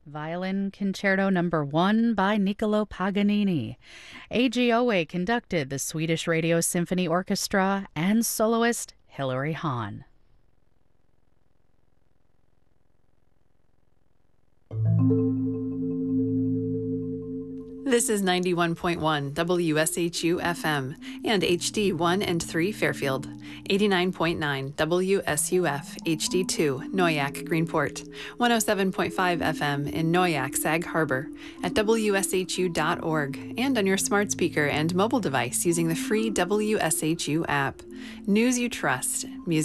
Violin Concerto Number 1 by Niccolo Paganini. AGOA conducted the Swedish Radio Symphony Orchestra and soloist Hilary Hahn. This is 91.1 WSHU FM and HD 1 and 3 Fairfield, 89.9 WSUF HD2 Noyak Greenport, 107.5 FM in Noyak Sag Harbor, at WSHU.org, and on your smart speaker and mobile device using the free WSHU app. News you trust, music